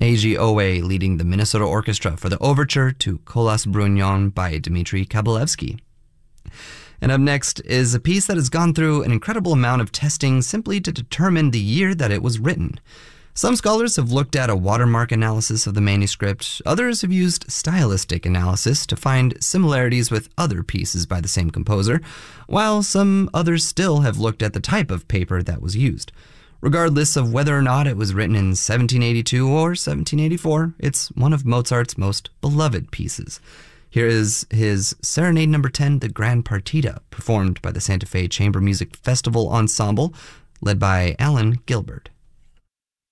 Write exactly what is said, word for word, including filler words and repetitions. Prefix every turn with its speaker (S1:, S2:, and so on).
S1: Meiji Oe leading the Minnesota Orchestra for the overture to Kolas Brugnon by Dmitri Kabalevsky. And up next is a piece that has gone through an incredible amount of testing simply to determine the year that it was written. Some scholars have looked at a watermark analysis of the manuscript. Others have used stylistic analysis to find similarities with other pieces by the same composer, while some others still have looked at the type of paper that was used. Regardless of whether or not it was written in seventeen eighty-two or seventeen eighty-four, it's one of Mozart's most beloved pieces. Here is his Serenade Number ten, the Grand Partita, performed by the Santa Fe Chamber Music Festival Ensemble, led by Alan Gilbert.